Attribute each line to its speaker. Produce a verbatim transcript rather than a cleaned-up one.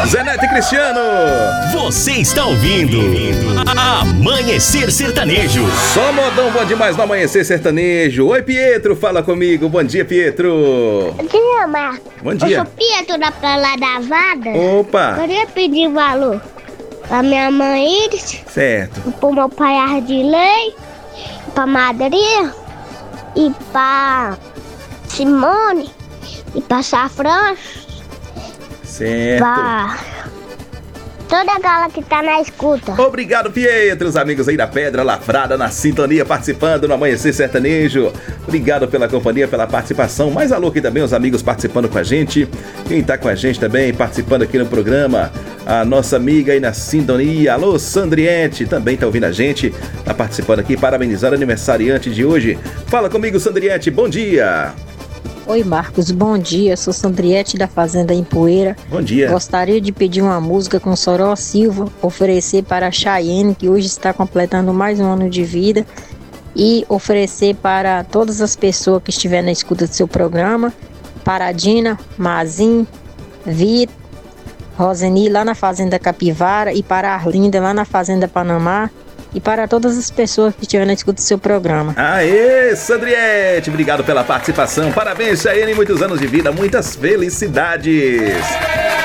Speaker 1: Zenete Cristiano.
Speaker 2: Você está ouvindo Amanhecer Sertanejo.
Speaker 1: Só modão bom demais no Amanhecer Sertanejo. Oi, Pietro, fala comigo. Bom dia, Pietro.
Speaker 3: Bom dia, Marco.
Speaker 1: Bom dia.
Speaker 3: Eu sou Pietro da Praia da Vada.
Speaker 1: Opa.
Speaker 3: Queria pedir valor pra minha mãe Iris,
Speaker 1: Certo.
Speaker 3: pro meu pai Ardilei, pra Madrinha e pra Simone e pra Safran,
Speaker 1: Certo.
Speaker 3: pra toda a galera que tá na escuta.
Speaker 1: Obrigado, Pietro. Os amigos aí da Pedra Lavrada na sintonia, participando no Amanhecer Sertanejo. Obrigado pela companhia, pela participação. Mais alô aqui também, os amigos participando com a gente. Quem tá com a gente também, participando aqui no programa, a nossa amiga aí na sintonia. Alô, Sandriette, também tá ouvindo a gente. Tá participando aqui, parabenizar o aniversariante de hoje. Fala comigo, Sandriette, bom dia.
Speaker 4: Oi, Marcos, bom dia. Sou Sandriette da Fazenda em Poeira.
Speaker 1: Bom dia.
Speaker 4: Gostaria de pedir uma música com Soró Silva, oferecer para a Chayenne, que hoje está completando mais um ano de vida, e oferecer para todas as pessoas que estiverem na escuta do seu programa, para a Dina, Mazin, Vitor, Roseni lá na Fazenda Capivara, e para a Arlinda lá na Fazenda Panamá, e para todas as pessoas que estiverem na escuta do seu programa.
Speaker 1: Aê, Sandriette, obrigado pela participação. Parabéns, Chayenne, muitos anos de vida, muitas felicidades.